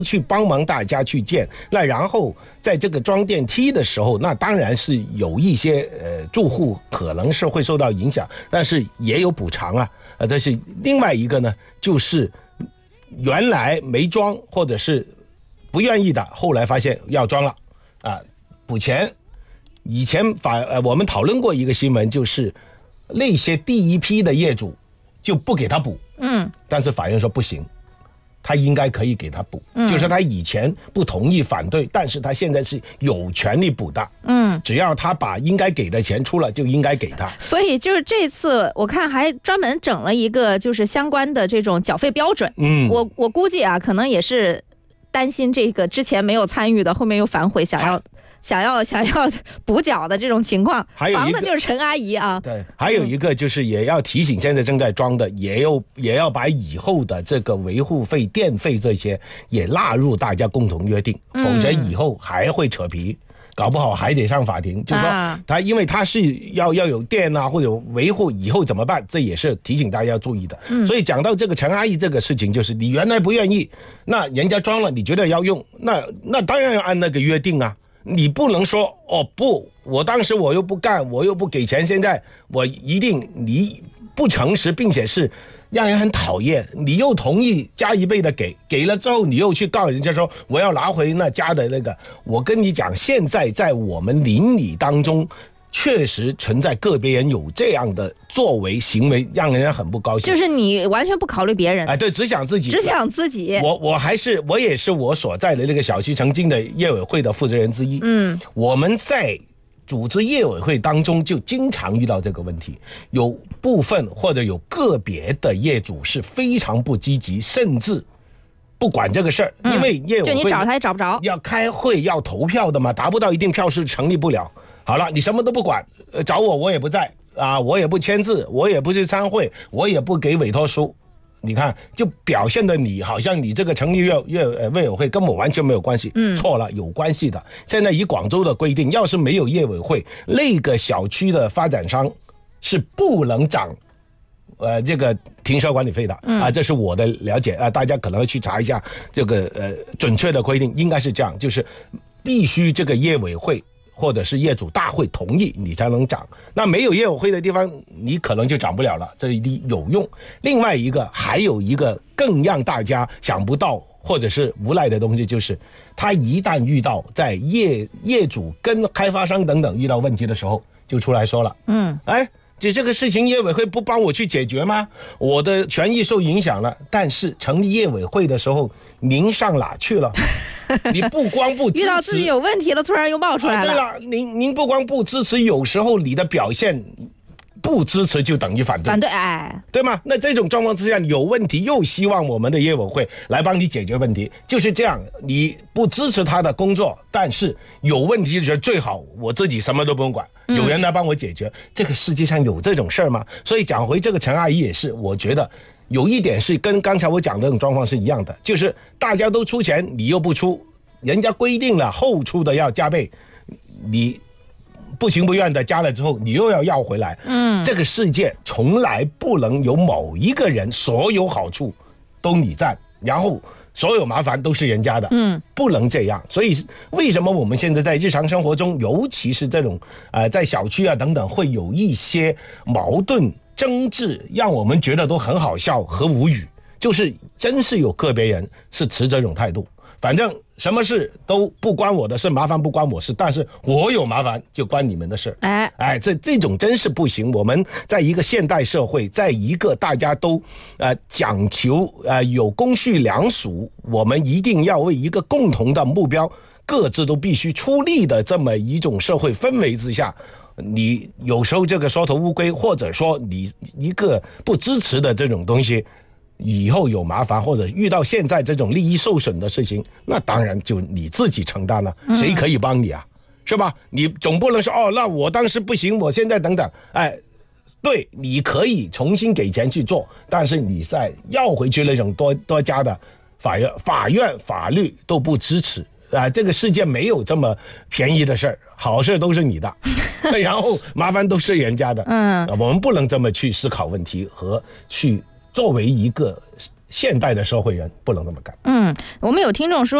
去帮忙大家去建。那然后在这个装电梯的时候，那当然是有一些住户可能是会受到影响，但是也有补偿啊。这是另外一个呢，就是原来没装或者是不愿意的，后来发现要装了啊，补钱。以前我们讨论过一个新闻，就是那些第一批的业主就不给他补，但是法院说不行，他应该可以给他补，就是他以前不同意反对，但是他现在是有权利补的，只要他把应该给的钱出了，就应该给他。 所以就是这次我看还专门整了一个就是相关的这种缴费标准，我估计啊，可能也是担心这个之前没有参与的，后面又反悔，想要补缴的这种情况，防的就是陈阿姨啊。 对，还有一个就是也要提醒现在正在装的，也要把以后的这个维护费、电费这些也纳入大家共同约定，否则以后还会扯皮。搞不好还得上法庭，就是说因为他是要有电啊或者维护，以后怎么办？这也是提醒大家要注意的。所以讲到这个陈阿姨这个事情，就是你原来不愿意，那人家装了，你觉得要用，那当然要按那个约定啊。你不能说不，我当时我又不干，我又不给钱，现在我一定你不诚实，并且是让人很讨厌，你又同意加一倍的给了之后，你又去告人家说我要拿回那加的那个。我跟你讲，现在在我们邻里当中确实存在个别人有这样的作为行为，让人家很不高兴。就是你完全不考虑别人， 对，只想自己。我也是我所在的那个小区曾经的业委会的负责人之一。我们在组织业委会当中就经常遇到这个问题，有部分或者有个别的业主是非常不积极，甚至不管这个事儿，因为业委会就你找他也找不着， 要开会要投票的嘛，达不到一定票数成立不了。好了，你什么都不管，找我也不在啊，我也不签字，我也不去参会，我也不给委托书。你看，就表现的你好像你这个成立业委会跟我完全没有关系，错了，有关系的。现在以广州的规定，要是没有业委会，那个小区的发展商是不能涨这个停车管理费的这是我的了解大家可能去查一下这个准确的规定，应该是这样，就是必须这个业委会或者是业主大会同意你才能涨，那没有业委会的地方你可能就涨不了了，这一定有用。另外一个还有一个更让大家想不到或者是无赖的东西，就是他一旦遇到在业主跟开发商等等遇到问题的时候，就出来说了这个事情业委会不帮我去解决吗？我的权益受影响了。但是成立业委会的时候，您上哪去了？你不光不支持， 遇到自己有问题了，突然又冒出来了。 对了，您不光不支持，有时候你的表现不支持就等于反对，对吗？那这种状况之下，有问题又希望我们的业委会来帮你解决问题，就是这样。你不支持他的工作，但是有问题就觉得最好我自己什么都不用管，有人来帮我解决。这个世界上有这种事儿吗？所以讲回这个陈阿姨也是，我觉得有一点是跟刚才我讲的那种状况是一样的，就是大家都出钱，你又不出，人家规定了后出的要加倍，你不情不愿的加了之后，你又要回来。这个世界从来不能有某一个人所有好处都你占，然后所有麻烦都是人家的。不能这样。所以为什么我们现在在日常生活中，尤其是这种在小区等等，会有一些矛盾争执，让我们觉得都很好笑和无语，就是真是有个别人是持这种态度，反正什么事都不关我的事，麻烦不关我事，但是我有麻烦就关你们的事。这种真是不行。我们在一个现代社会，在一个大家都讲求有公序良俗，我们一定要为一个共同的目标各自都必须出力的这么一种社会氛围之下，你有时候这个缩头乌龟，或者说你一个不支持的这种东西，以后有麻烦或者遇到现在这种利益受损的事情，那当然就你自己承担了，谁可以帮你啊？是吧？你总不能说那我当时不行，我现在等等。对，你可以重新给钱去做，但是你再要回去那种多家的法院法律都不支持这个世界没有这么便宜的事儿，好事都是你的，然后麻烦都是人家的。我们不能这么去思考问题和去作为一个现代的社会人不能这么干。 我们有听众说